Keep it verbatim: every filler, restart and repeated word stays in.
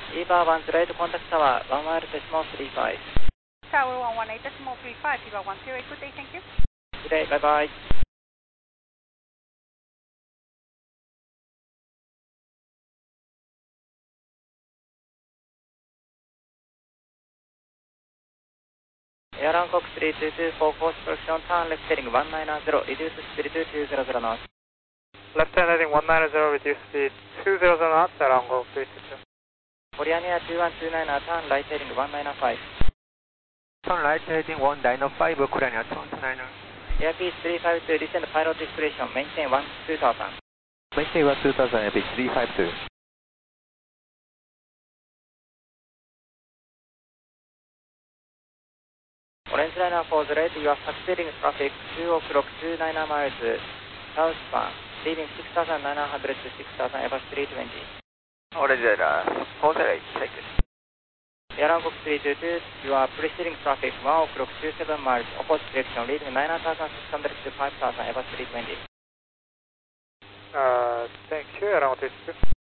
Eva one zero eight, contact tower one one eight decimal three five. Tower one one eight decimal three five, Eva one zero eight, good day, thank you. Good day, bye bye. Air Hancock three two two four, course correction, turn left heading one nine zero, reduce speed to two hundred knots. Left hand heading one nine zero, reduce speed two hundred knots, Air Hancock three two two. Oriania two one two nine, turn right heading one nine five. Turn right heading one nine five, Koreania two one two nine. Airbus three five two, descend pilot discretion, maintain one two thousand. Maintain one two thousand, Airbus three five two. Orange liner four zero eight, you are succeeding traffic two o'clock two nine miles southbound, leaving six thousand nine hundred to six thousand, Airbus three twenty. Orange liner four zero eight, take it. Air Hancock three two two, you are preceding traffic one o'clock two seven miles, opposite direction, leaving nine thousand six hundred to five thousand, Airbus three twenty. Uh, thank you, Air Hancock three two two.